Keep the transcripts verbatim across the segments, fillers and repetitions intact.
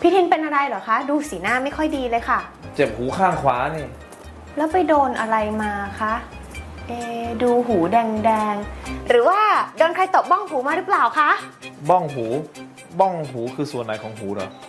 พี่ทินเป็นอะไรเหรอคะดูสีหน้าไม่ค่อยดีเลยค่ะเจ็บหูข้างขวานี่แล้วไปโดนอะไรมาคะเอดูหูแดงๆหรือว่าโดนใครตบบ้องหูมาหรือเปล่าคะบ้องหูบ้องหูคือส่วนไหนของหูเหรอ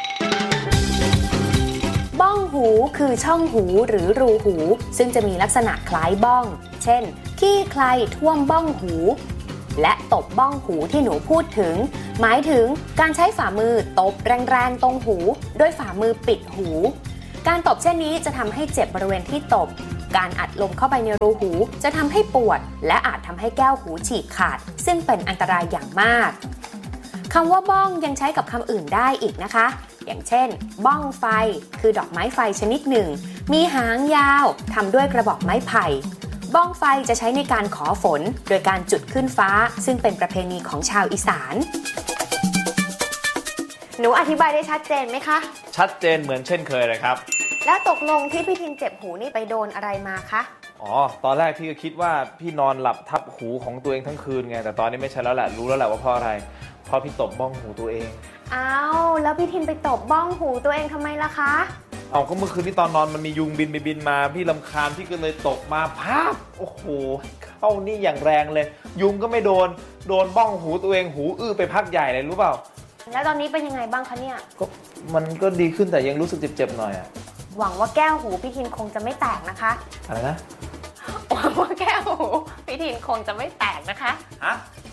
บ้องหูคือช่องหูหรือรูหูซึ่งจะมีลักษณะคล้ายบ้องเช่นขี้ใครท่วมบ้องหูและตบบ้องหูที่หนูพูดถึงหมายถึงการใช้ฝ่ามือตบแรงๆตรงหูโดยฝ่ามือปิดหูการตบเช่นนี้จะทำให้เจ็บบริเวณที่ตบการอัดลมเข้าไปในรูหูจะทำให้ปวดและอาจทำให้แก้วหูฉีกขาดซึ่งเป็นอันตรายอย่างมากคำว่าบ้องยังใช้กับคำอื่นได้อีกนะคะอย่างเช่นบ้องไฟคือดอกไม้ไฟชนิดหนึ่งมีหางยาวทำด้วยกระบอกไม้ไผ่บ้องไฟจะใช้ในการขอฝนโดยการจุดขึ้นฟ้าซึ่งเป็นประเพณีของชาวอีสานหนูอธิบายได้ชัดเจนไหมคะชัดเจนเหมือนเช่นเคยเลยครับแล้วตกลงที่พี่ทินเจ็บหูนี่ไปโดนอะไรมาคะอ๋อตอนแรกพี่ก็คิดว่าพี่นอนหลับทับหูของตัวเองทั้งคืนไงแต่ตอนนี้ไม่ใช่แล้วแหละรู้แล้วแหละว่าเพราะอะไรเพราะพี่ตบบ้องหูตัวเองอ้าวแล้วพี่ทินไปตบบ้องหูตัวเองทำไมล่ะคะเอาก็เมื่อคืนที่ตอนนอนมันมียุงบินไปบินมาพี่รำคาญพี่ก็เลยตกมาภาพโอ้โหเข้านี่อย่างแรงเลยยุงก็ไม่โดนโดนบ้องหูตัวเองหูอื้อไปพักใหญ่เลยรู้เปล่าแล้วตอนนี้เป็นยังไงบ้างคะเนี่ยก็มันก็ดีขึ้นแต่ยังรู้สึกเจ็บๆหน่อยอะหวังว่าแก้วหูพี่ทินคงจะไม่แตกนะคะอะไรนะหวังว่าแก้วหูพี่ทินคงจะไม่แตกนะคะฮะ